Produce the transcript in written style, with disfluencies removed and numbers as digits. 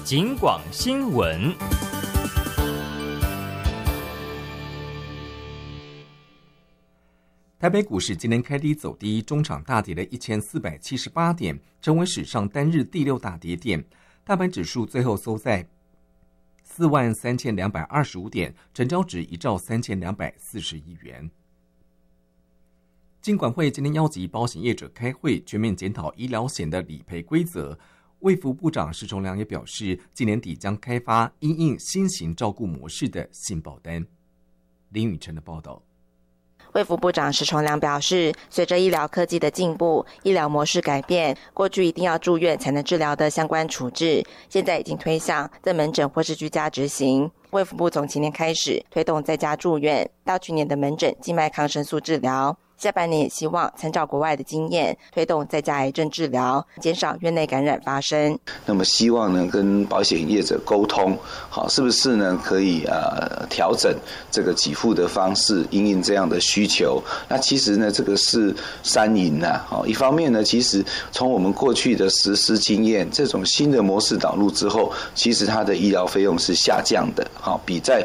警广新闻。 台北股市今天开低走低，中场大跌了1478点，成为史上单日第6大跌点。大盘指数最后收在43225点，成交值1兆3240亿元。金管会今天邀集保险业者开会，全面检讨医疗险的理赔规则。卫福部长施崇良也表示，今年底将开发因应新型照顾模式的新保单。林宇辰的报道。 卫福部长施崇良表示，随着医疗科技的进步，医疗模式改变，过去一定要住院才能治疗的相关处置，现在已经推向在门诊或是居家执行。卫福部从今年开始推动在家住院，到去年的门诊静脉抗生素治疗。下半年也希望参照国外的经验，推动在家癌症治疗，减少院内感染发生。 那么希望呢跟保险业者沟通，好，是不是呢可以调整这个给付的方式，因应这样的需求。那其实呢这个是三赢啊，好，一方面呢其实从我们过去的实施经验，这种新的模式导入之后，其实它的医疗费用是下降的，好，比在